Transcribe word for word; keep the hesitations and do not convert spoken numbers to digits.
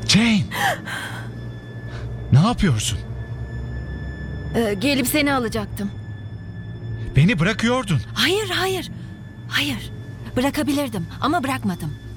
Jane! Ne yapıyorsun? Ee, gelip seni alacaktım. Beni bırakıyordun. Hayır, hayır. Hayır. Bırakabilirdim ama bırakmadım.